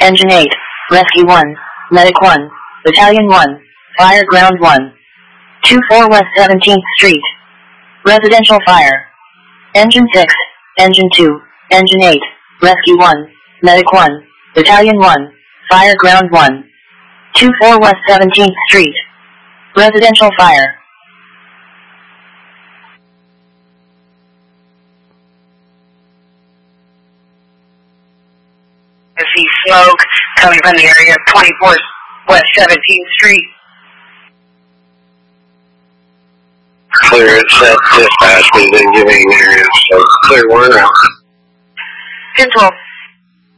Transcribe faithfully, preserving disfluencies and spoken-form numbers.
Engine eight, Rescue one, Medic one, Battalion one, Fire Ground one. two four West seventeenth Street. Residential fire. Engine six, Engine two, Engine eight, Rescue one, Medic one, Battalion one, Fire Ground one. two four West seventeenth Street. Residential fire. I see smoke coming from the area of twenty-four West seventeenth Street. Clear it, set dispatch, we've been giving areas, so clear, we're around. ten twelve.